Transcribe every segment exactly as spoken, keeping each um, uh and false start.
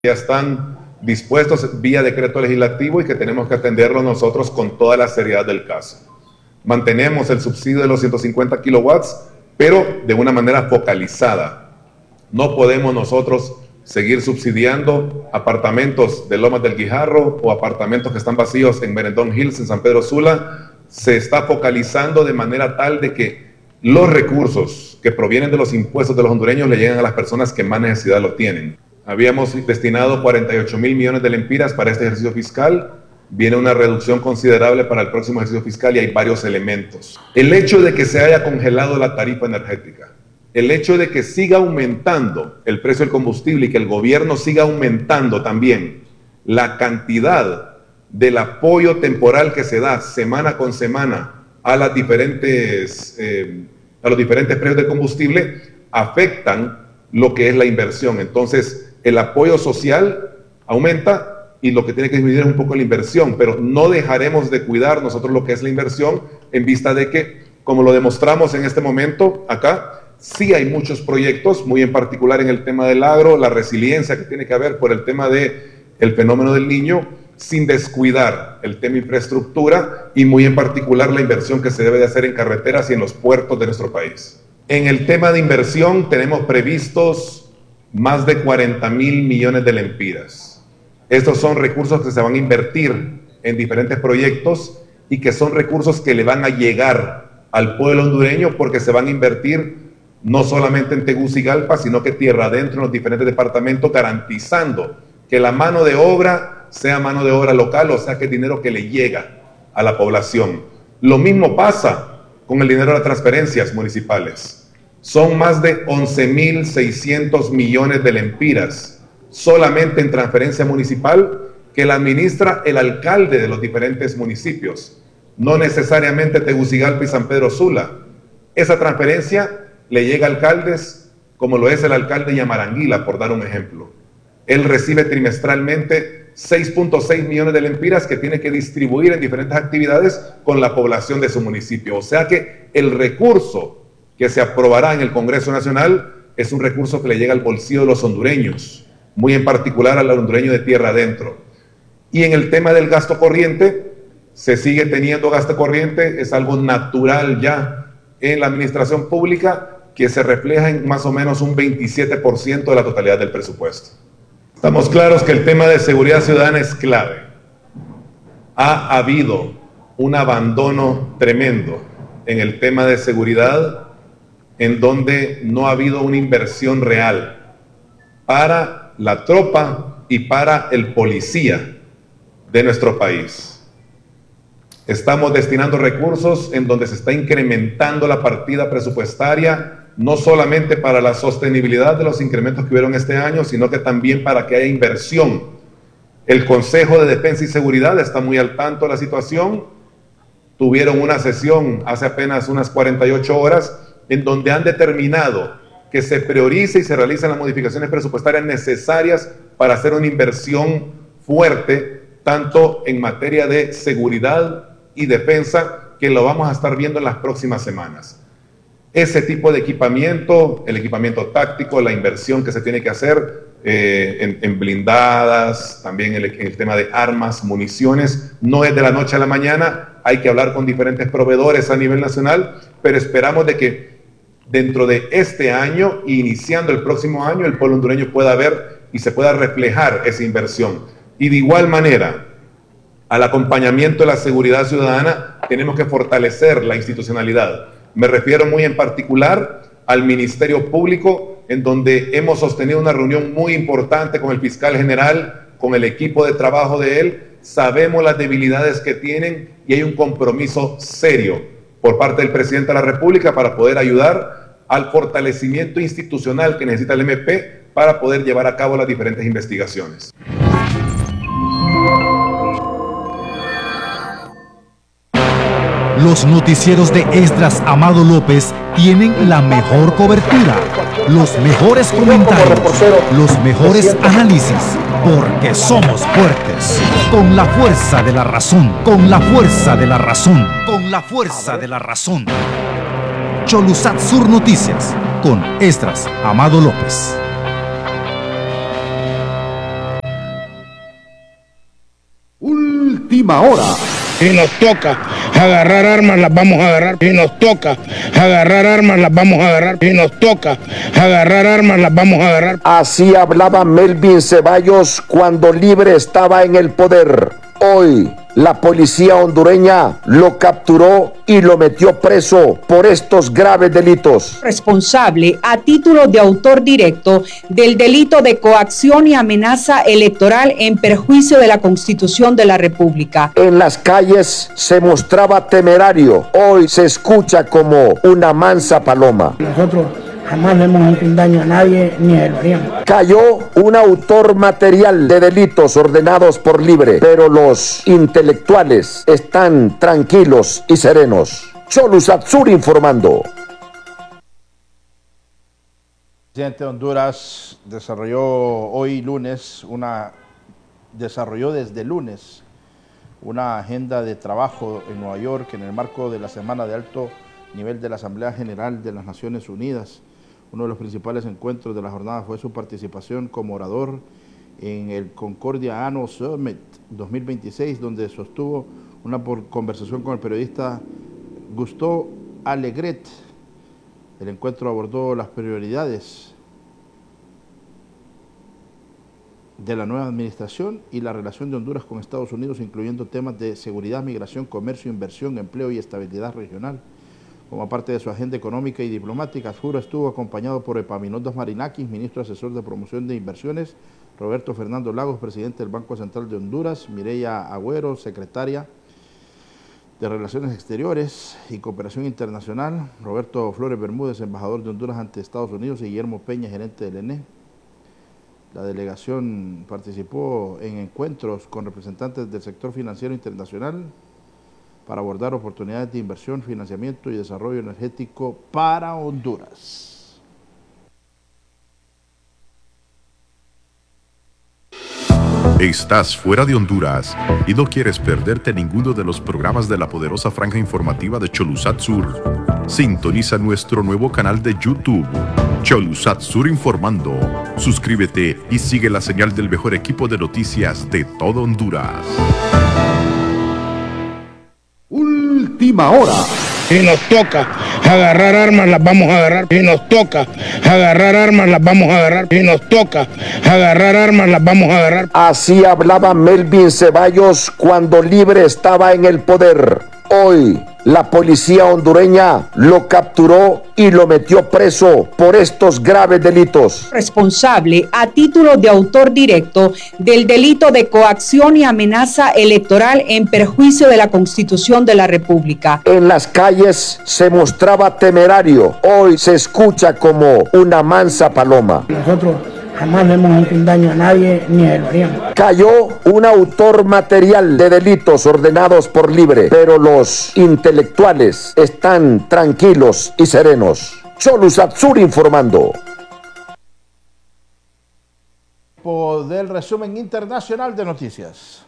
ya están dispuestos vía decreto legislativo y que tenemos que atenderlo nosotros con toda la seriedad del caso. Mantenemos el subsidio de los ciento cincuenta kilowatts, pero de una manera focalizada. No podemos nosotros seguir subsidiando apartamentos de Lomas del Guijarro o apartamentos que están vacíos en Merendón Hills, en San Pedro Sula. Se está focalizando de manera tal de que los recursos que provienen de los impuestos de los hondureños le lleguen a las personas que más necesidad lo tienen. Habíamos destinado cuarenta y ocho mil millones de lempiras para este ejercicio fiscal. Viene una reducción considerable para el próximo ejercicio fiscal y hay varios elementos. El hecho de que se haya congelado la tarifa energética, el hecho de que siga aumentando el precio del combustible y que el gobierno siga aumentando también la cantidad del apoyo temporal que se da semana con semana a, las diferentes, eh, a los diferentes precios del combustible, afectan lo que es la inversión. Entonces, el apoyo social aumenta y lo que tiene que disminuir es un poco la inversión, pero no dejaremos de cuidar nosotros lo que es la inversión en vista de que, como lo demostramos en este momento acá, sí hay muchos proyectos, muy en particular en el tema del agro, la resiliencia que tiene que haber por el tema del fenómeno del Niño, sin descuidar el tema infraestructura y muy en particular la inversión que se debe de hacer en carreteras y en los puertos de nuestro país. En el tema de inversión tenemos previstos más de cuarenta mil millones de lempiras. Estos son recursos que se van a invertir en diferentes proyectos y que son recursos que le van a llegar al pueblo hondureño porque se van a invertir no solamente en Tegucigalpa, sino que tierra adentro en los diferentes departamentos, garantizando que la mano de obra sea mano de obra local, o sea que es dinero que le llega a la población. Lo mismo pasa con el dinero de las transferencias municipales. Son más de once mil seiscientos millones de lempiras solamente en transferencia municipal que la administra el alcalde de los diferentes municipios, no necesariamente Tegucigalpa y San Pedro Sula. Esa transferencia le llega a alcaldes como lo es el alcalde de Yamaranguila, por dar un ejemplo. Él recibe trimestralmente seis punto seis millones de lempiras que tiene que distribuir en diferentes actividades con la población de su municipio. O sea que el recurso que se aprobará en el Congreso Nacional es un recurso que le llega al bolsillo de los hondureños, muy en particular al hondureño de tierra adentro. Y en el tema del gasto corriente, se sigue teniendo gasto corriente, es algo natural ya en la administración pública que se refleja en más o menos un veintisiete por ciento de la totalidad del presupuesto. Estamos claros que el tema de seguridad ciudadana es clave. Ha habido un abandono tremendo en el tema de seguridad, en donde no ha habido una inversión real para la tropa y para el policía de nuestro país. Estamos destinando recursos en donde se está incrementando la partida presupuestaria, no solamente para la sostenibilidad de los incrementos que hubieron este año, sino que también para que haya inversión. El Consejo de Defensa y Seguridad está muy al tanto de la situación. Tuvieron una sesión hace apenas unas cuarenta y ocho horas en donde han determinado que se priorice y se realicen las modificaciones presupuestarias necesarias para hacer una inversión fuerte, tanto en materia de seguridad y defensa, que lo vamos a estar viendo en las próximas semanas. Ese tipo de equipamiento, el equipamiento táctico, la inversión que se tiene que hacer eh, en, en blindadas, también el, el tema de armas, municiones, no es de la noche a la mañana, hay que hablar con diferentes proveedores a nivel nacional, pero esperamos de que dentro de este año, iniciando el próximo año, el pueblo hondureño pueda ver y se pueda reflejar esa inversión. Y de igual manera, al acompañamiento de la seguridad ciudadana, tenemos que fortalecer la institucionalidad. Me refiero muy en particular al Ministerio Público, en donde hemos sostenido una reunión muy importante con el fiscal general, con el equipo de trabajo de él. Sabemos las debilidades que tienen y hay un compromiso serio por parte del presidente de la República para poder ayudar al fortalecimiento institucional que necesita el M P para poder llevar a cabo las diferentes investigaciones. Los noticieros de Esdras Amado López tienen la mejor cobertura, los mejores comentarios, los mejores análisis, porque somos fuertes. Con la fuerza de la razón, con la fuerza de la razón, con la fuerza de la razón. Cholusat Sur Noticias, con Esdras Amado López. Última hora. Si nos toca agarrar armas, las vamos a agarrar. Si nos toca agarrar armas, las vamos a agarrar. Si nos toca agarrar armas, las vamos a agarrar. Así hablaba Melvin Ceballos cuando Libre estaba en el poder. Hoy, la policía hondureña lo capturó y lo metió preso por estos graves delitos. Responsable a título de autor directo del delito de coacción y amenaza electoral en perjuicio de la Constitución de la República. En las calles se mostraba temerario. Hoy se escucha como una mansa paloma. Nosotros jamás le hemos hecho un daño a nadie ni a él. Cayó un autor material de delitos ordenados por Libre, pero los intelectuales están tranquilos y serenos. Cholusatsur informando. El presidente de Honduras desarrolló hoy lunes una desarrolló desde lunes una agenda de trabajo en Nueva York en el marco de la semana de alto nivel de la Asamblea General de las Naciones Unidas. Uno de los principales encuentros de la jornada fue su participación como orador en el Concordia Annual Summit dos mil veintiséis, donde sostuvo una conversación con el periodista Gustavo Alegret. El encuentro abordó las prioridades de la nueva administración y la relación de Honduras con Estados Unidos, incluyendo temas de seguridad, migración, comercio, inversión, empleo y estabilidad regional. Como parte de su agenda económica y diplomática, Furo estuvo acompañado por Epaminondas Marinakis, ministro asesor de promoción de inversiones, Roberto Fernando Lagos, presidente del Banco Central de Honduras, Mireya Agüero, secretaria de Relaciones Exteriores y Cooperación Internacional, Roberto Flores Bermúdez, embajador de Honduras ante Estados Unidos, y Guillermo Peña, gerente del E N E. La delegación participó en encuentros con representantes del sector financiero internacional para abordar oportunidades de inversión, financiamiento y desarrollo energético para Honduras. Estás fuera de Honduras y no quieres perderte ninguno de los programas de la poderosa franja informativa de Cholusat Sur. Sintoniza nuestro nuevo canal de YouTube, Cholusat Sur Informando. Suscríbete y sigue la señal del mejor equipo de noticias de todo Honduras. Última hora. Si nos toca agarrar armas, las vamos a agarrar. Si nos toca agarrar armas, las vamos a agarrar. Si nos toca agarrar armas, las vamos a agarrar. Así hablaba Melvin Ceballos cuando Libre estaba en el poder. Hoy, la policía hondureña lo capturó y lo metió preso por estos graves delitos. Responsable a título de autor directo del delito de coacción y amenaza electoral en perjuicio de la Constitución de la República. En las calles se mostraba temerario. Hoy se escucha como una mansa paloma. Nosotros jamás le hemos hecho un daño a nadie ni a él. Cayó un autor material de delitos ordenados por Libre, pero los intelectuales están tranquilos y serenos. Cholusatsur informando. Del resumen internacional de noticias.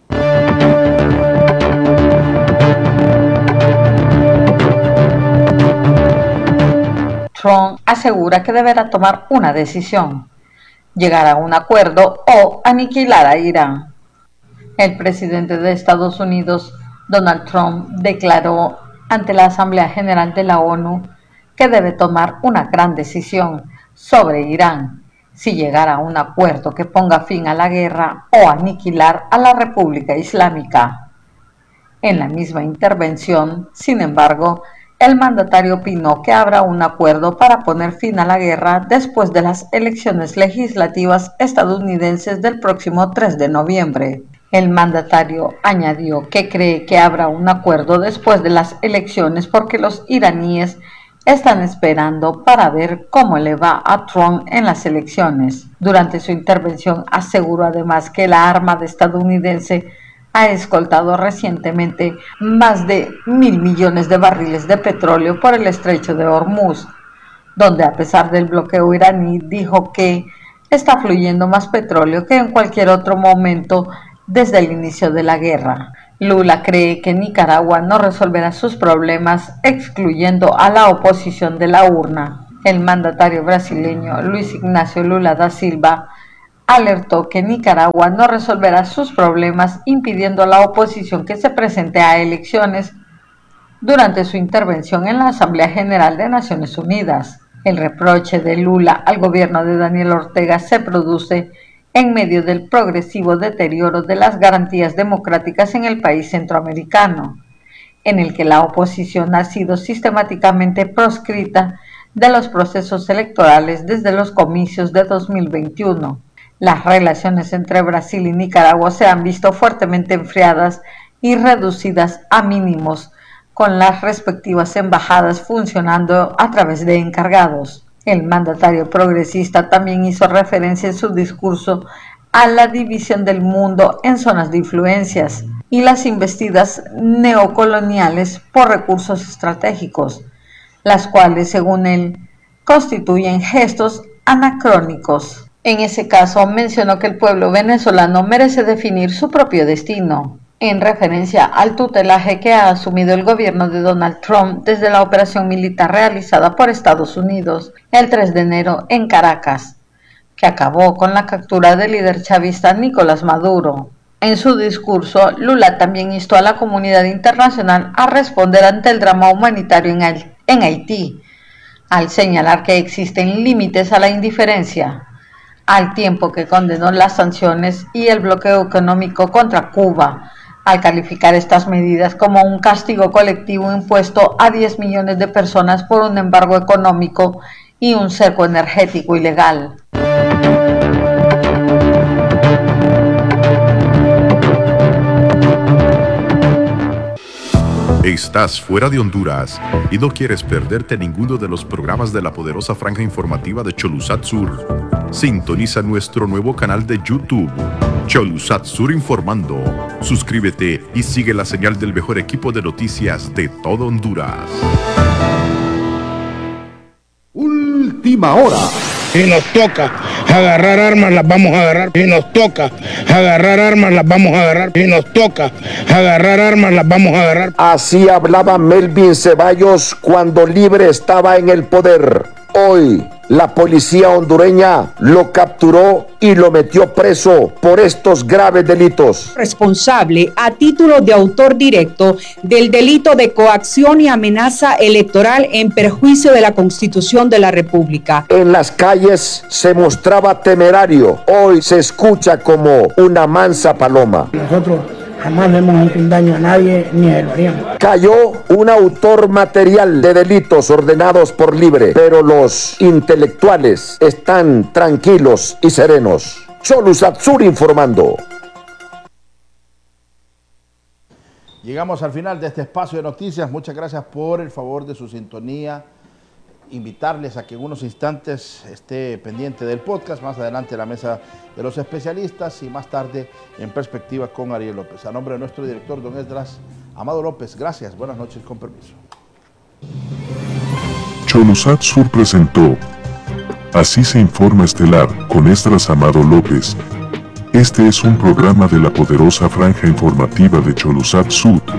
Trump asegura que deberá tomar una decisión: llegar a un acuerdo o aniquilar a Irán. El presidente de Estados Unidos, Donald Trump, declaró ante la Asamblea General de la ONU que debe tomar una gran decisión sobre Irán, si llegar a un acuerdo que ponga fin a la guerra o aniquilar a la República Islámica. En la misma intervención, sin embargo, el mandatario opinó que habrá un acuerdo para poner fin a la guerra después de las elecciones legislativas estadounidenses del próximo tres de noviembre. El mandatario añadió que cree que habrá un acuerdo después de las elecciones porque los iraníes están esperando para ver cómo le va a Trump en las elecciones. Durante su intervención aseguró además que la armada estadounidense ha escoltado recientemente más de mil millones de barriles de petróleo por el estrecho de Hormuz, donde a pesar del bloqueo iraní dijo que está fluyendo más petróleo que en cualquier otro momento desde el inicio de la guerra. Lula cree que Nicaragua no resolverá sus problemas excluyendo a la oposición de la urna. El mandatario brasileño Luis Ignacio Lula da Silva alertó que Nicaragua no resolverá sus problemas impidiendo a la oposición que se presente a elecciones durante su intervención en la Asamblea General de Naciones Unidas. El reproche de Lula al gobierno de Daniel Ortega se produce en medio del progresivo deterioro de las garantías democráticas en el país centroamericano, en el que la oposición ha sido sistemáticamente proscrita de los procesos electorales desde los comicios de dos mil veintiuno. Las relaciones entre Brasil y Nicaragua se han visto fuertemente enfriadas y reducidas a mínimos, con las respectivas embajadas funcionando a través de encargados. El mandatario progresista también hizo referencia en su discurso a la división del mundo en zonas de influencias y las investidas neocoloniales por recursos estratégicos, las cuales, según él, constituyen gestos anacrónicos. En ese caso, mencionó que el pueblo venezolano merece definir su propio destino, en referencia al tutelaje que ha asumido el gobierno de Donald Trump desde la operación militar realizada por Estados Unidos el tres de enero en Caracas, que acabó con la captura del líder chavista Nicolás Maduro. En su discurso, Lula también instó a la comunidad internacional a responder ante el drama humanitario en Haití, al señalar que existen límites a la indiferencia, al tiempo que condenó las sanciones y el bloqueo económico contra Cuba, al calificar estas medidas como un castigo colectivo impuesto a diez millones de personas por un embargo económico y un cerco energético ilegal. Estás fuera de Honduras y no quieres perderte ninguno de los programas de la poderosa franja informativa de Cholusat Sur. Sintoniza nuestro nuevo canal de YouTube, Cholusat Sur Informando. Suscríbete y sigue la señal del mejor equipo de noticias de todo Honduras. Última hora. Si nos toca agarrar armas, las vamos a agarrar. Si nos toca agarrar armas, las vamos a agarrar. Si nos toca agarrar armas, las vamos a agarrar. Así hablaba Melvin Ceballos cuando Libre estaba en el poder. Hoy, la policía hondureña lo capturó y lo metió preso por estos graves delitos. Responsable a título de autor directo del delito de coacción y amenaza electoral en perjuicio de la Constitución de la República. En las calles se mostraba temerario. Hoy se escucha como una mansa paloma. Nosotros jamás le hemos hecho un daño a nadie ni a lo haríamos. Cayó un autor material de delitos ordenados por Libre, pero los intelectuales están tranquilos y serenos. Cholusat Sur informando. Llegamos al final de este espacio de noticias. Muchas gracias por el favor de su sintonía. Invitarles a que en unos instantes esté pendiente del podcast, más adelante la mesa de los especialistas y más tarde en perspectiva con Ariel López. A nombre de nuestro director, don Esdras Amado López, gracias, buenas noches, con permiso. Cholusat Sur presentó Así se informa estelar con Esdras Amado López. Este es un programa de la poderosa franja informativa de Cholusat Sur.